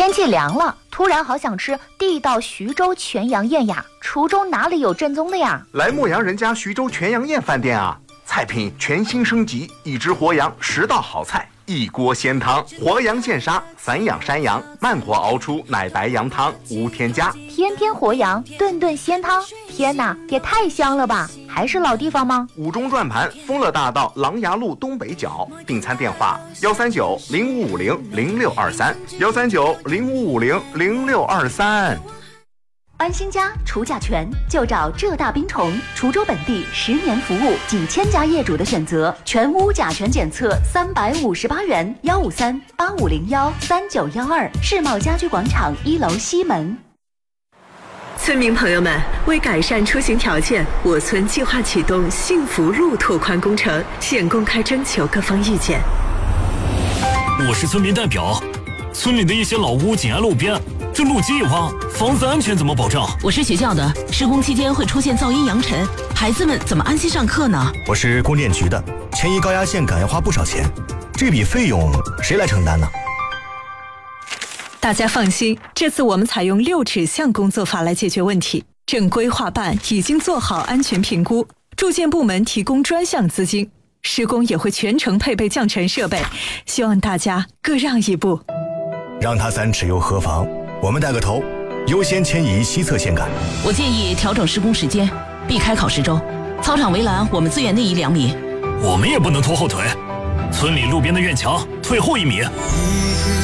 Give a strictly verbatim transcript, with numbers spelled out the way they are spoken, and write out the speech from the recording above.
天气凉了，突然好想吃地道徐州全羊宴呀！滁州哪里有正宗的呀？ 来牧羊人家徐州全羊宴饭店啊！菜品全新升级，一只活羊，十道好菜，一锅鲜汤，活羊现杀，散养山羊，慢火熬出奶白羊汤，无添加。 天天活羊，顿顿鲜汤，天哪，也太香了吧！还是老地方吗？ 五中转盘，丰乐大道琅琊路东北角。订餐电话：幺三九零五五零零六二三，幺三九零五五零零六二三。 安心家除甲醛就找浙大冰虫，滁州本地十年服务，几千家业主的选择，全屋甲醛检测三百五十八元，幺五三八五零幺三九幺二，世贸家居广场一楼西门。 村民朋友们，为改善出行条件，我村计划启动幸福路拓宽工程，现公开征求各方意见。 我是村民代表，村里的一些老屋紧挨路边，这路基一挖，房子安全怎么保障？ 我是学校的，施工期间会出现噪音扬尘，孩子们怎么安心上课呢？ 我是供电局的，迁移高压线杆要花不少钱，这笔费用谁来承担呢？ 大家放心，这次我们采用六指向工作法来解决问题。正规划办已经做好安全评估，住建部门提供专项资金，施工也会全程配备降尘设备，希望大家各让一步。 让他三尺又何妨？我们带个头，优先迁移西侧线杆。 我建议调整施工时间，避开考试周。操场围栏我们资源内移两米。 我们也不能拖后腿，村里路边的院墙退后一米。